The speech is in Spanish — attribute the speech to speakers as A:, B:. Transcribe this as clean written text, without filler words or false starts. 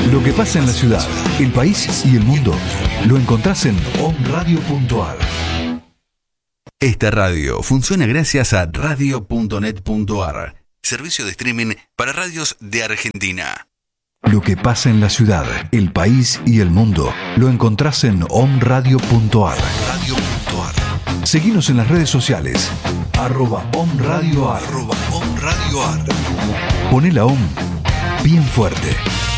A: Lo que pasa en la ciudad, el país y el mundo lo encontrás en omradio.ar.
B: Esta radio funciona gracias a radio.net.ar, servicio de streaming para radios de Argentina.
A: Lo que pasa en la ciudad, el país y el mundo lo encontrás en omradio.ar. Seguinos en las redes sociales @omradioar. Poné la OM bien fuerte.